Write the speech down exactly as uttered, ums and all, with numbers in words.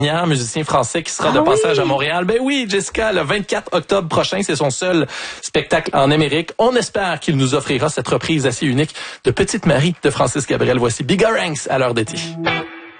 un musicien français qui sera ah de passage oui. à Montréal. Ben oui, Jessica, le vingt-quatre octobre prochain, c'est son seul spectacle en Amérique. On espère qu'il nous offrira cette reprise assez unique de Petite Marie de Francis Cabrel. Voici Bigger Ranks à l'heure d'été.